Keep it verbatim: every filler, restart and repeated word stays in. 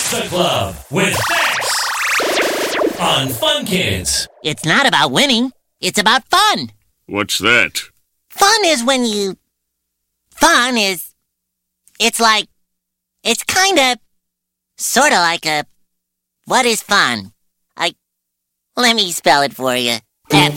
Pasta Club with Bex on Fun Kids. It's not about winning. It's about fun. What's that? Fun is when you... Fun is... It's like... It's kind of... Sort of like a... What is fun? I... Let me spell it for you. F